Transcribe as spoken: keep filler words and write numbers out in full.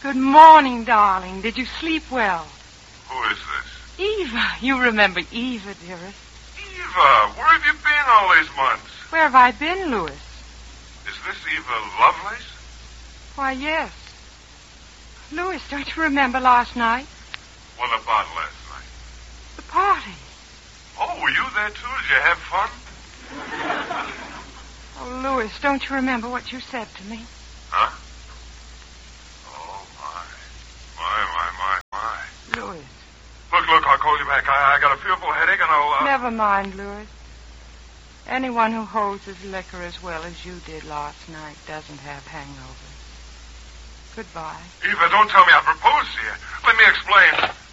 Good morning, darling. Did you sleep well? Who is this? Eva. You remember Eva, dearest. Eva, where have you been all these months? Where have I been, Louis? Is this Eva Lovelace? Why, yes. Louis, don't you remember last night? What about last night? The party. Oh, were you there too? Did you have fun? Oh, Louis, don't you remember what you said to me? Huh? Oh, my. My, my, my, my. Louis. Look, look, I'll call you back. I, I got a fearful headache and I'll... Uh... Never mind, Louis. Anyone who holds his liquor as well as you did last night doesn't have hangovers. Goodbye. Eva, don't tell me I proposed to you. Let me explain.